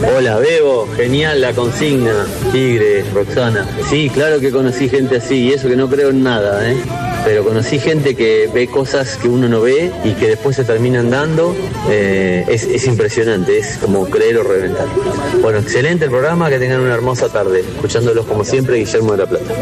Hola, Bebo, genial la consigna. Tigre, Roxana. Sí, claro que conocí gente así, y eso que no creo en nada, pero conocí gente que ve cosas que uno no ve y que después se terminan dando. Es impresionante, es como creer o reventar. Bueno, excelente el programa, que tengan una hermosa tarde. Escuchándolos como siempre, Guillermo de la Plata.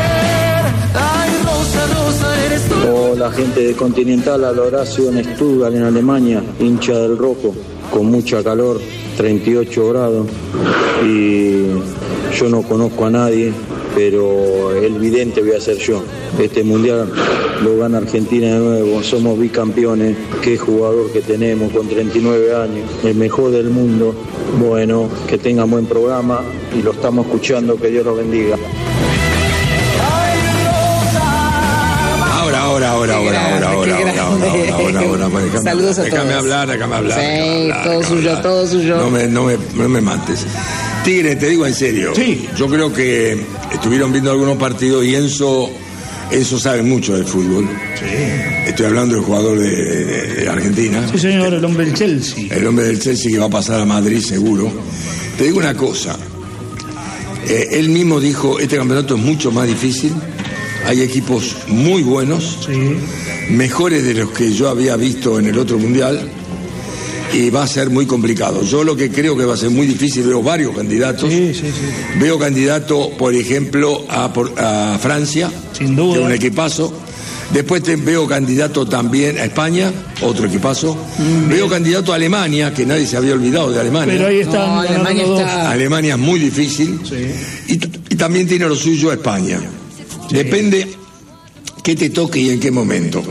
Hola, gente de Continental, al Horacio en Stuttgart, en Alemania, hincha del Rojo, con mucha calor, 38 grados, y yo no conozco a nadie, pero el vidente voy a ser yo. Este mundial lo gana Argentina de nuevo, somos bicampeones. Qué jugador que tenemos, con 39 años, el mejor del mundo. Bueno, que tengan buen programa y lo estamos escuchando, que Dios los bendiga. Ahora. Saludos a todos. Déjame hablar. Sí, todo suyo. No me mates. Tigre, te digo en serio. Sí. Yo creo que estuvieron viendo algunos partidos y Enzo sabe mucho del fútbol. Sí. Estoy hablando del jugador de Argentina. Sí, señor, el hombre del Chelsea. El hombre del Chelsea, que va a pasar a Madrid seguro. Te digo una cosa. Él mismo dijo, este campeonato es mucho más difícil. Hay equipos muy buenos, sí, mejores de los que yo había visto en el otro mundial, y va a ser muy complicado. Yo lo que creo que va a ser muy difícil, veo varios candidatos. Sí. Veo candidato, por ejemplo, a Francia, sin duda, que es un equipazo. Después veo candidato también a España, otro equipazo. Veo candidato a Alemania, que nadie se había olvidado de Alemania. Pero ahí está. No, Alemania es muy difícil. Sí. Y también tiene lo suyo a España. Sí. Depende qué te toque y en qué momento.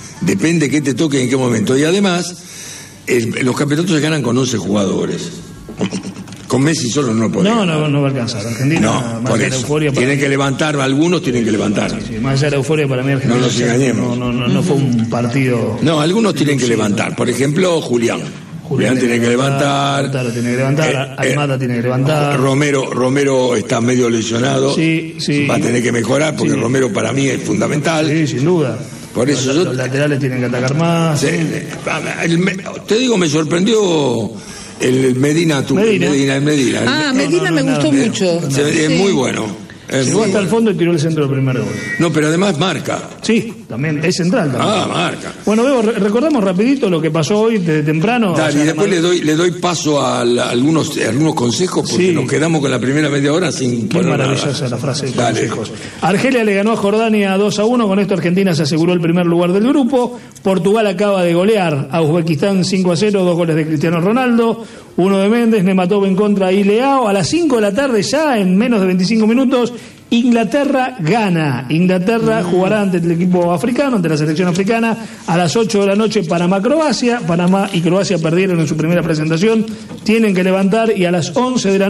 Y además, los campeonatos se ganan con 11 jugadores. Con Messi solo no puede. No va a alcanzar. Argentina, no, por eso. Euforia tienen que levantar, algunos tienen que levantar. Sí, más allá de la euforia para mí, Argentina. No nos engañemos. No fue un partido. No, algunos tienen que levantar. Por ejemplo, Julián tiene que levantar. Lautaro tiene que levantar. Almada tiene que levantar. Romero está medio lesionado. Sí. Va a tener que mejorar porque Romero para mí es fundamental. Sí, sin duda. Por eso los laterales tienen que atacar más. Sí. Te digo, me sorprendió el Medina. Medina me gustó mucho. Es muy bueno. Llegó hasta el fondo y tiró el centro del primer gol. No, pero además marca. Sí, también, es central también. Marca. Bueno, Bebo, recordamos rapidito lo que pasó hoy desde temprano. Dale, y después le doy paso a algunos consejos, porque nos quedamos con la primera media hora sin Qué poner maravillosa la frase de consejos. Argelia le ganó a Jordania 2-1, con esto Argentina se aseguró el primer lugar del grupo. Portugal acaba de golear a Uzbekistán 5-0, 2 goles de Cristiano Ronaldo, uno de Méndez, Nematov en contra y Leao. A las 5 de la tarde, ya en menos de 25 minutos, Inglaterra gana. Inglaterra jugará ante el equipo africano, ante la selección africana. A las 8 de la noche, Panamá-Croacia. Panamá y Croacia perdieron en su primera presentación. Tienen que levantar, y a las 11 de la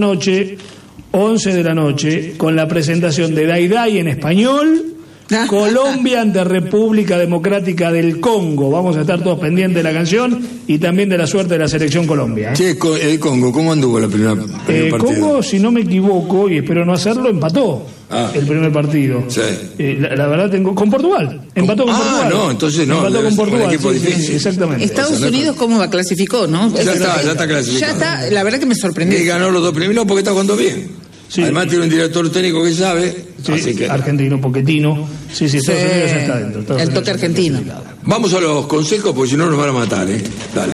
noche, con la presentación de Daidai en español, Colombia ante República Democrática del Congo. Vamos a estar todos pendientes de la canción y también de la suerte de la selección Colombia. Che, el Congo, ¿cómo anduvo la primera partida? Congo, si no me equivoco, y espero no hacerlo, empató el primer partido. Sí. La verdad, con Portugal. Empató con Portugal. No, entonces no. Empató con Portugal. Un equipo difícil. Exactamente. Estados Unidos, ¿cómo va? Clasificó, ¿no? Ya está clasificado. Ya está, la verdad que me sorprendió. Y ganó los dos primeros porque está jugando bien. Sí. Además tiene un director técnico que sabe. Sí, así que... argentino, Pochettino. Sí, Estados Unidos ya está dentro. El toque argentino. Vamos a los consejos porque si no nos van a matar, Dale.